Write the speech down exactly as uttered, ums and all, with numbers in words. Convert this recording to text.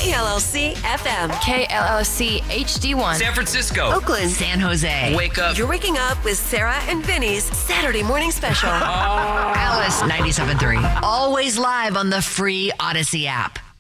K L L C F M. K L L C H D one. San Francisco. Oakland. San Jose. Wake up. You're waking up with Sarah and Vinny's Saturday morning special. Alice ninety-seven point three. Always live on the free Odyssey app.